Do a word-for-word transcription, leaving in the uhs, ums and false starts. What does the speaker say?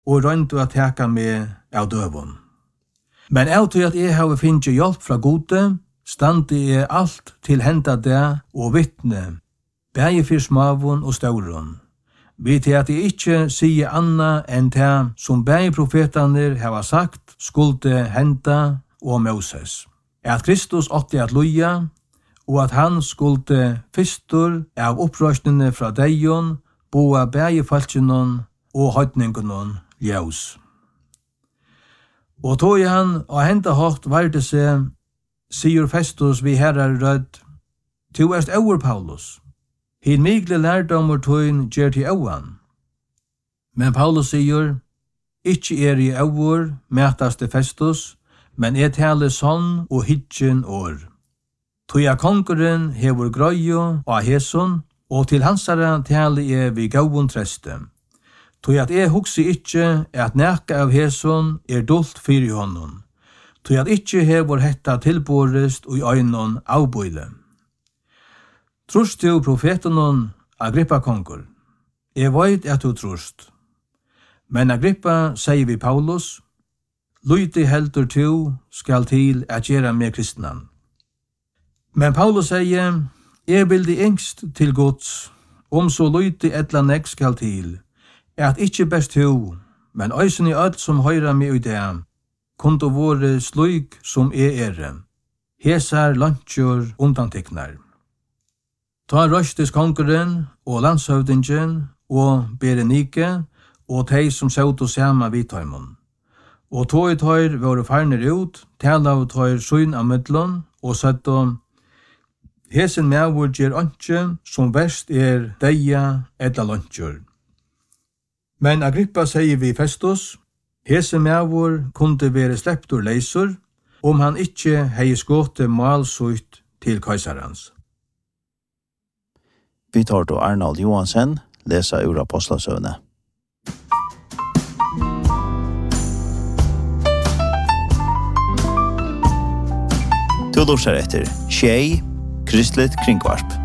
og røyndu at teka meg av døvun. Men av til at jeg har finnet hjelp fra gode, standi jeg alt til henda det og vittne, bægi for smavun og stauron. Vi til at jeg ikke sier anna enn det som bægi profetaner hava sagt skulle henda og Moses. At Kristus åtti at loja, og at han skulle fyrstur av opprørsnene fra deion, boa bægi falskinon og høytningunon ljós. Og tog han og henda hårt varde seg, sier Festus vi herrar rødd, «Tu erst over Paulus, hin migle lærdomur tøyn gjer til auan.» Men Paulus sier, «Ikki er i over, mætaste Festus, men er tale sånn og hitjen år. Tøya kongeren hevur grøyo og heson, og til hansara tale er vi gauvun treste. Tøy at jeg hugsi ikkje at nekka av heson er dult fyrir honom. Tøy at ikkje hevur hetta tilborest og i øynon avbøyle. Trust du profetanon Agrippa kongur? Jeg veit at du trust. Men Agrippa sier vi Paulus, «Lyti heldur tu skal til at gjera med kristnan.» Men Paulus sier, «Jeg vil de engst til Guds, om så lyti etla nek skal til, at ikkje best tu, men øysen i alt som høyra meg ut det, kundu vore sluik som er ere. Hesar lantjur undantiknar.» Ta røstis kongeren og landshøvdingen og Berenike og tei som sautu sama vidtøymon. Og tog tøyr våre farner ut, tala av tøyr søyn av midlon, og satt om, «Hesen mevur gjer ønske som verst er deia edla lantjur.» Men Agrippa sier vi Festus, «Hesen mevur kunde være slept ur leisur, om han ikkje hei skåte malsutt til kaisarans.» Vi tar til Arnold Johansen, lesa ur Apostlasøvne. Du lortar etter Tjei, Kristligt Kringvarp.